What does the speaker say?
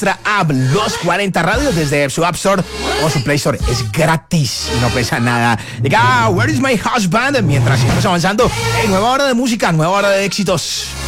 nuestra app Los 40 Radio desde su App Store o su Play Store. Es gratis y no pesa nada. Llega Where is my husband? Mientras seguimos avanzando en nueva hora de música, nueva hora de éxitos.